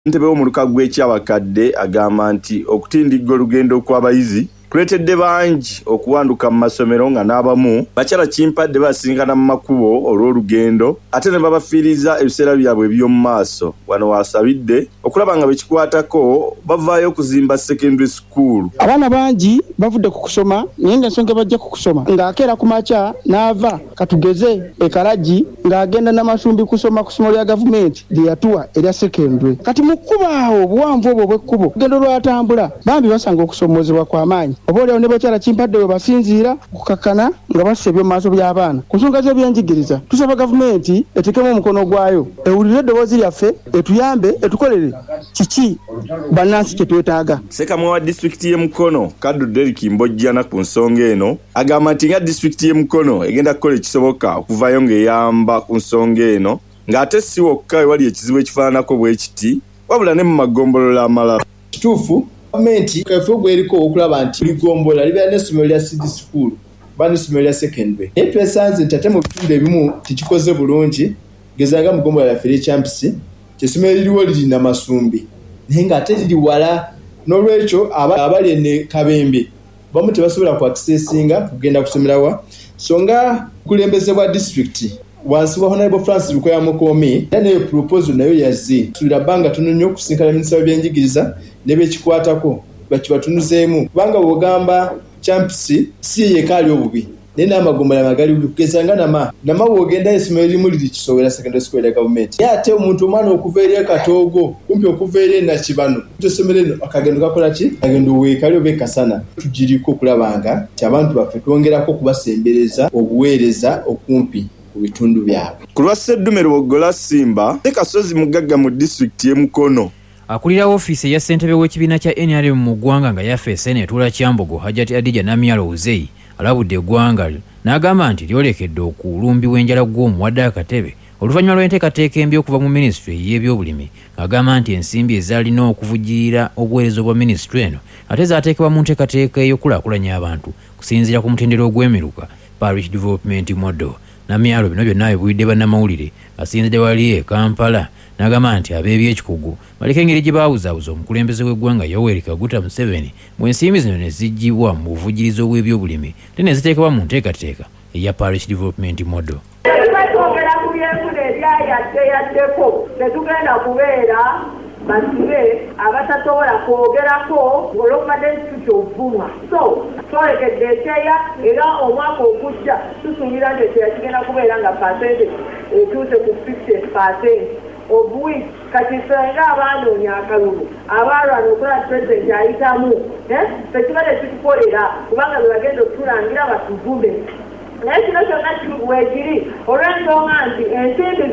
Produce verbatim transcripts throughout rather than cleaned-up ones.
Ntebe w'omuluka gw'ekyabakadde agamba nti okutindigga olugendo kw'abayizi kuleetedde bangi okuwanduka mu masomero nga n'abamu bakyala kimpadde basisinkana mu makubo olw'olugendo ate ne babafiiriza ebiseera byabwe eby'omu maaso. Wano wasabidde okulaba nga bekikwatako bavaayo okuzimba secondary school. Abaana bangi bavudde ku kusoma naye ng'ensonga bajja ku kusoma ng'akeera ku makya n'ava katugeze e Karagi ng'agenda n'amasumbi kusoma ku ssomero lya gavumenti lye yatuwa erya secondary. Kati mu kkubo awo obuwanvu obwo bw'ekkubo olugendo lwatambula bambi basanga okusomoozebwa kw'amaanyi. Oboolyawo ne bakyala kimpadde we basinziira okukakkana nga bassa eby'omu maaso by'abaana. Ku nsonga z'ebyenjigiriza tusaba gavumenti etekemu omukono gwayo ewulire eddoboozi lyaffe etuyambe etukolere kiki bannansi kye twetaaga. Ssekamwe wa disitulikiti y'e Mukono Kaddu Derrick Mbojjana ku nsonga eno agamba nti nga disitulikiti y'e Mukono egenda kukola ekisoboka okuvaayo ng'eyamba ku nsonga eno ng'ate si wokka ewali ekizibu ekifaananako bwe kiti wabula ne mu magombolola amalala. Kituufu gavumenti kafe gweriko okulaba nti ligombola libeera n'essomero lya seed school oba n'essomero lya secondary. Naye twesanze nti ate mu bitundu ebimu tikikoze bulungi gezanga mugombola lyaffe ery'ekyambisi ky'essomero liriwo liri Namasumbi naye ng'ate liri wala n'olwekyo abali ne Kabembe bamu tebasobola ku accessinga kugenda kusomerawa so nga kulembeze bwa district wansi wa Honorable Francis Lukoya Mukomi naye proposal nayo yazze sulira banga tunonyo okusinkana minisita w'ebyenjigiriza n'ebekikwatako bakibatunuzeemu kubanga bwogamba champsi si yekali obubi naye n'amagombolola magali kugezanga nama nama bwogenda essomero limu liri Kisowera secondary school ya gavumenti naye ate omuntu omwana okuva eri Katoogo kumpi okuva eri Nakibano essomero eno akagendo kakola ki akagendo weekali oba ekasana tugiriko okulabanga nti abantu baffe twongerako kubasembereza obuweereza okumpi ku bitundu byabwe. Ku lwa Sseddume Lubogola Simba Kasozi mugagga mu disitulikiti y'e Mukono akulira ofiisi ya ssentebe w'ekibiina kya N R M mu ggwanga nga yafeese n'etuula Kyambogo Hajati Adija Namyalo Uzei alabudde eggwanga n'agamba nti lyolekedde okulumbibwa enjala gw'omuwadde akatebe oluvannyuma lw'enteekateeka embi okuva mu minisitule y'ebyobulimi ng'agamba nti ensimbi ezaalina okuvujjirira obuweereza bwa minisitule eno ate zaateekebwa mu nteekateeka ey'okulaakulanya abantu kusinziira ku mutendera ogw'emiruka Parish Development Model. Namyalo bino byonna bibuulidde bannamawulire asinzidde wali e Kampala n'agamba nti ab'ebyekikugu baleka engeri gye baawuzaabuza omukulembeze w'eggwanga Yoweri Kaguta Museveni mu ensimbi zino ne ziggyibwa mu buvujjirizi obw'ebyobulimi ate ne ziteekebwa mu nteekateeka eya Parish Development Model. Twogera ku byenfuna ebyayaddeyaddeko tetugenda kubeera basibe abatasobola kwogerako ng'olwobadde nti ovumwa so twolekedde ekyeya era omwaka ogujja tusuubira nti ekyeya kigenda kubeera nga pasente etuuse ku fifty percent obuwi kati senga abanoonya akalulu abalwana okulaba pulezidenti ayitamu tekibadde kitukolera kubanga be bagenda okutulangira batuvume naye kino kyonna kiwekiri olw'ensonga nti ensimbi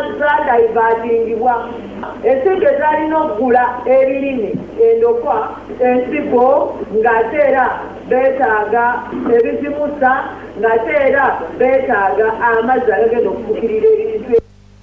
zadaivatingibwa ensimbi ezalina okugula ebirime endokwa ensigo ng'ate era beetaaga ebizimusa ng'ate era beetaaga amazzi agagenda okufukirira ebintu.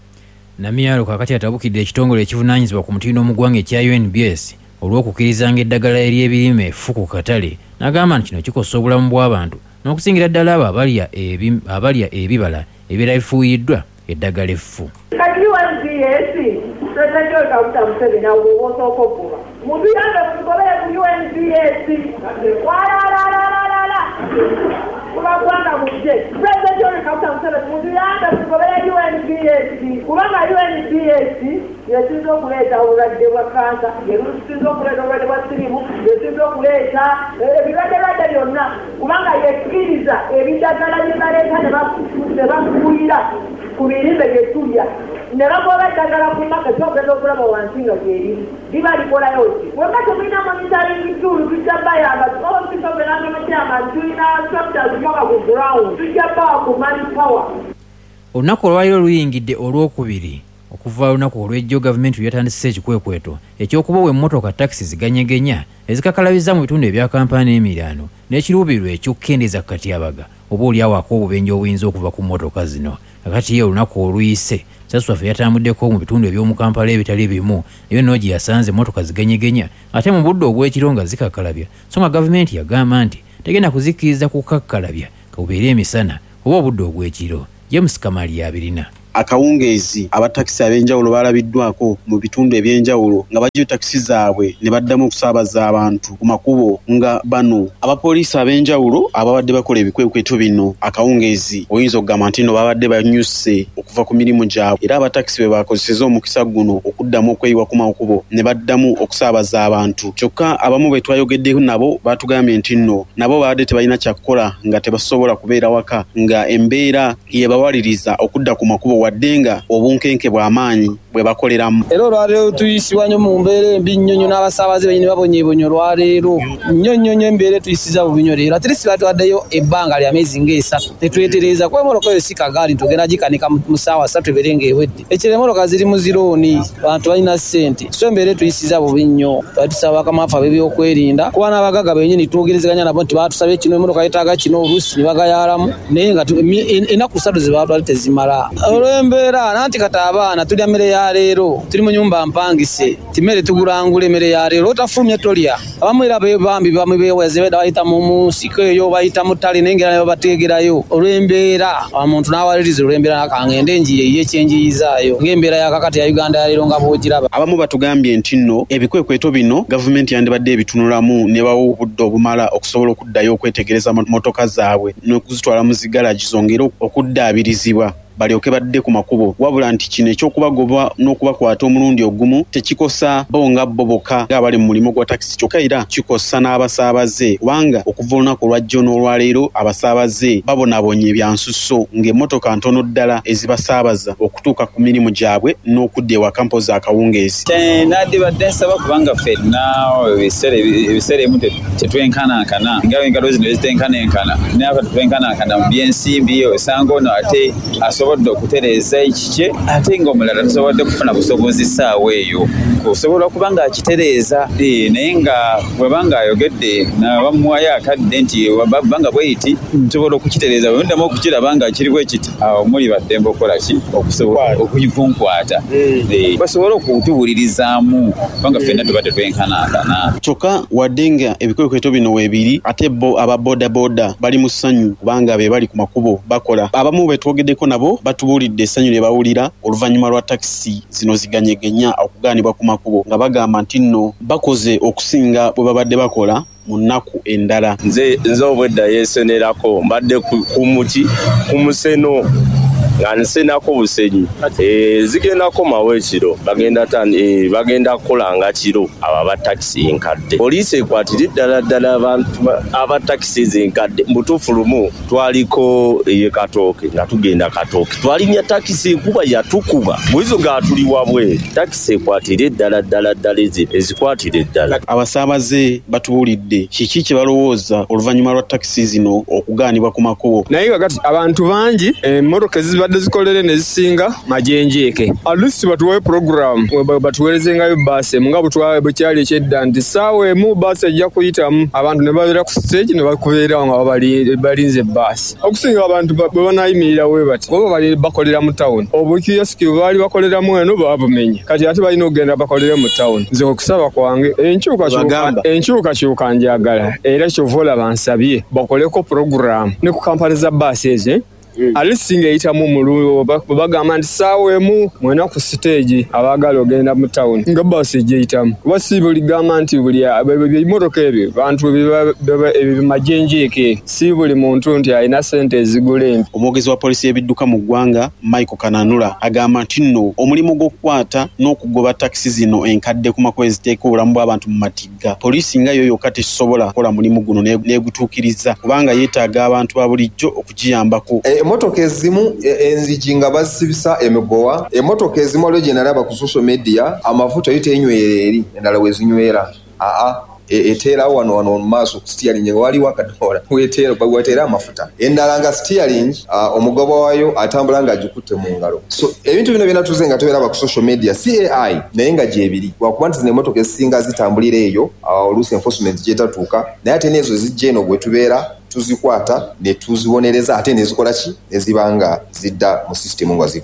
Namyalo kakati atabukidde ekitongole ekivunaanyizibwa ku mutindo mu ggwanga ekya U N B S olw'okukkirizanga eddagala ery'ebirime effu ku katale n'agamba nti kino kikosa obulamu bw'abantu n'okusingira ddala abo abalya abalya ebibala ebibeera bifuuyiddwa eddagala effu. Kati U N B S President Kaguta Museveni awo bw'osooka okuba mutuyambe mutugobere ku U N B S walalalalala kubagwanga mujje President Kaguta Museveni mutuyambe mutugobere U N B S kubanga U N B S yesinza okuleeta obulwadde bwa kansa yesinza okuleeta obulwadde bwa sirimu yesinza okuleeta ebirwadde byonna kubanga yekkiriza ebidagala bye baleeta ne bafuuyira ku birime bye tulya ne bagoba eddagala ku maka kyogenda okulaba wansi nga gyerimu liba likolayo ki wema tulina monitoring tool tujja bayamba ofisobenangemekyama tulina structures moka ku ground tujja bawa ku manpower. Olunaku olwaliro luyingidde olwokubiri okuva olunaku olw'ejjo gavumenti lweyatandisisa ekikwekweto ekyokubawa emmotoka takisi ziganyegenya ezikakalabiza mu bitundu ebya Kampala n'emiriraano n'ekiruubirirwa eky'okkendeeza Katyabaga oba olyawako obubenje obuyinza okuva ku mmotoka zino. Kakati ye olunaku oluyise Saswafe yatambuddeko mu bitundu eby'omu Kampala ebitali bimu eyo nno gye yasanze emmotoka ziganyegenya ate mu budde obw'ekiro nga zikakkalabya so nga gavumenti yagamba nti tegenda kuzikkiriza kukakkalabya kabubeere emisana oba obudde obw'ekiro. James Kamali abirina. akawungeezi abatakisi ab'enjawulo balabiddwako mu bitundu eby'enjawulo nga bajja takisi zaabwe ne baddamu okusaabaza abantu ku makubo nga bano abapoliisi ab'enjawulo ababadde bakola ebikwekweto bino akawungeezi oyinza okugamba nti nno babadde banyusse okuva ku mirimu gyabwe era abatakisi be bakozeseza omukisa guno okuddamu okweyiwa ku makubo ne baddamu okusaabaza abantu kyokka abamu be twayogeddeho nabo batugambye nti nno nabo babadde tebalina kyakukola nga tebasobola kubeera waka nga embeera yebawaliriza okudda ku makubo wadde nga obunkenke bw'amaanyi bwe bakoleramu. Era olwaleero tuyisibwa nnyo mu mbeera embi nnyonnyo n'abasaabaze benyini babonyeebonye olwaleero nnyo nnyo nnyo embeera etuyisiza bubi leero ate si batwaddeyo ebbanga lya myezi ng'esatu netwetereeza kuba emmotoka eyo si kagaali tugenda gikanika mu ssaawa ssatu ebeere ng'ewedde ekiro emmotoka ziri mu zirooni bantu balina ssente so embeera etuyisiza bubi nnyo batusaba bakamafu ab'ebyokwerinda kuba n'abagagga bennyini twogerezeganya nabo nti baatusabye kino emmotoka yeetaaga kino oluusi ne bagayaalamu naye nga ennaku ssatu ze baatwali tezimala olw'embeera nanti kata abaana tulya mmere ya leero tuli mu nyumba mpangise timmere tugulangula emmere ya leero otafulumye tolya abamu era bambi bamwe beeweze bayita mu nsiko eyo bayita mu ttale naye ngera ne babateegerayo olw'embeera omuntu n'awaliriza olw'embeera nakangende enjiye ye ekyenjiyizaayo ng'embeera ya kakati ya Uganda ya leero nga boogiraba. Abamu batugambye nti nno ebikwekweto bino gavumenti yandibadde ebitunulamu ne bawa obudde obumala okusobola okuddayo okwetegereza motoka zaabwe n'okuzitwala mu zigalagi zongera okuddaabirizibwa balyoke badde ku makubo wabula nti kino ekyokubagoba n'okubakwata omulundi ogumu tekikosa bo nga bo bokka ng'abali mu mulimo gwa takisi kyokka era kikosa n'abasaabaze kubanga okuva olunaku olwajjo n'olwaleero abasaabaze babonaabonye ebyansusso ng'emmotoka ntono ddala ezibasaabaza okutuuka ku mirimu gyabwe n'okudda ewaka mpoza akawungeezi. Nandibadde nsaba kubanga ffenna ebiseera emu tetwenkanankana nga engalo zino ezitenkanenkana naye aka tetwenkanankana mu byensimbi osanga ono ate asobodde okutereeza ekikye ate ng'omulala tasobodde kufuna busobozi ssaawa eyo osobola okuba nga akitereeza naye nga bweba ayogedde nabamuwayo akadde nti banga bweyiti nsobola okukitereeza bwenddamu okukiraba nga kiri bwe kiti awo muli baddembe okukola ki okusobola okukunkwata basobole okutubulirizaamu kubanga ffenna tubadde twenkanankana. Kyokka wadde nga ebikwekweto bino weebiri ate bo aba boda boda bali mu ssanyu kubanga be bali ku makubo bakola abamu betwogeddeko nabo batubuulidde essanyu lye bawulira oluvannyuma lwa takisi zino ziganyegenya okugaanibwa ku makubo nga bagamba nti nno bakoze okusinga bwe babadde bakola mu nnaku endala. Nze nze obwedda yeesenerako mbadde ku muti ku museno nga nsenako busenyi zigendako mawe ekiro bagenda tani bagenda kukolanga kiro abo abatakisi enkadde poliisi ekwatira ddala ddala abantu abatakisi enkadde mutuufu lumu twaliko eye Katooke nga tugenda Katooke twalinnya takisi kuba yatukuba bwizo ga tuli wabwe takisi ekwatira ddala ddala ddala ezikwatira ddala. Abasaabaze batubuulidde kiki kye balowooza oluvannyuma lwa takisi zino okugaanibwa ku makubo naye kakati abantu bangi emmotoka ezibadde zikolere ne zisinga majenjeeke alusi batuwe program batuwerezengayo baasi emu nga bwe kyali ekyedda nti ssaawa emu baasi ejja kuyitamu abantu ne babeera ku stage ne bakubeerawo nga balinze baasi okusinga abantu bwe banayimirira we bati oba bali bakolera mu tawuni obukiyasiki bwe baali bakoleramu eno babumenye kati ate balina okugenda bakolere mu tawuni. Nze okusaba kwange enkyukakyuka njagala era kyova olaba nsabye bakoleko program ne ku kampani za baasi ezo alisinga eyitamu omululu bagamba nti ssaawa emu mwena ku siteegi abaagala ogenda mu tawuni nga baasi ejja eyitamu kuba si buli gamba nti buli ebimotoka ebyo bantu bimajenjeeke si buli muntu nti alina ssente ezigula empi. Omwogezi wa poliisi y'ebidduka mu ggwanga Michael Kananula agamba nti nno omulimu gw'okukwata n'okugoba takisi zino enkadde ku makubo eziteeka obulamu bw'abantu mu matigga poliisi nga yo yokka tesobola kukola mulimu guno n'egutuukiriza kubanga yeetaaga abantu ba bulijjo okugiyambako. Emotoka ezimu enzigi nga basibisa emigowa emotoka ezimu waliwo gye nalaba ku social media amafuta yo tenywera eri endala wezinywera aa eteerawo wano wano mu maaso ku steering nga waliwo akadomola weteera amafuta endala nga steering omugoba waayo atambula nga agikutte mu ngalo. So ebintu bino byonna tuze nga tubiraba ku social media C A I naye nga gyebiri wakuba nti zino emotoka ezisinga zitambulira eyo oluusi enforcement gyetatuuka naye ate n'ezo zijja eno gwe tubeera tuzikwata ne tuzibonereza ate nezikola ki nezibanga zidda mu system nga zikola.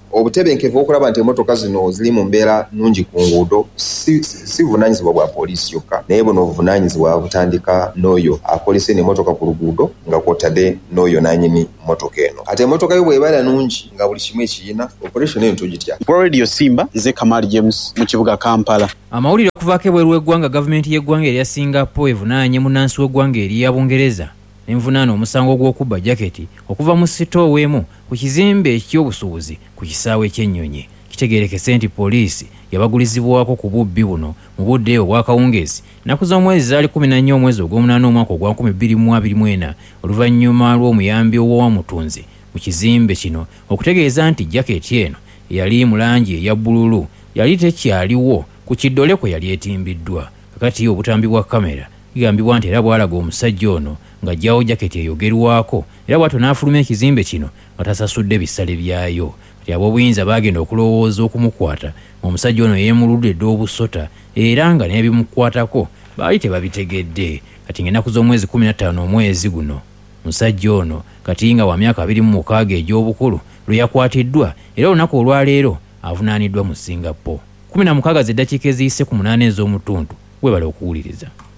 obutebenkevu okulaba nti emmotoka zino ziri mu mbeera nnungi ku nguudo si, si, si buvunaanyizibwa bwa poliisi yokka naye buno obuvunaanyizibwa butandika n'oyo akolesa eno emmotoka ku luguudo nga kwotadde n'oyo nannyini mmotoka eno ate emmotoka yo bw'ebeera nnungi nga buli kimu ekiyina operation eyo tugitya. Radio Simba nze Kamali James mu kibuga Kampala. Amawulire okuvaako ebweru w'eggwanga gavumenti y'eggwanga erya Singapore evunaanye munnansi w'eggwanga erya Bungereza n'envunaana omusango gw'okubba jaketi okuva mu sitoowa emu ku kizimbe eky'obusuubuzi ku kisaawe ky'ennyonyi. Kitegeerekese nti poliisi yabagulizibwako ku bubbi buno mu budde obwakawungeezi ennaku z'omwezi zaali kumi na nnya omwezi ogw'omunaana omwaka ogwa nkumi bbiri mu abiri mu ena oluvannyuma lw'omuyambi ow'omutunzi mu kizimbe kino okutegeeza nti jaketi eno yali mu langi eya bbululu yali tekyaliwo ku kiddole kwe yali etimbiddwa. Kakati obutambi bwa kamera kigambibwa nti era bwalaga omusajja ono ng'ajjawo jaketi eyogerwako era bw'atyo n'afuluma ekizimbe kino nga tasasudde bisale byayo. Kati ab'obuyinza baagenda okulowooza okumukwata omusajja ono yeemuludde dde obusota era nga n'ebimukwatako baali tebabitegedde. Kati ng'ennaku z'omwezi kumi na ttaano omwezi guno omusajja ono kati nga wa myaka abiri mu mukaaga egy'obukulu lwe yakwatiddwa era olunaku olwaleero avunaaniddwa mu Singapore. kumi na mukaaga z'eddakiika eziyise ku munaana ez'omutundu. Webale okuwuliriza.